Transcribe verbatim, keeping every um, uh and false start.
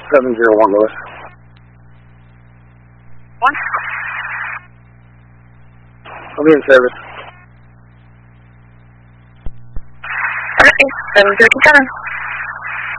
seven zero one, Lewis. One. I'll be in service. Alright, seven thirty-seven.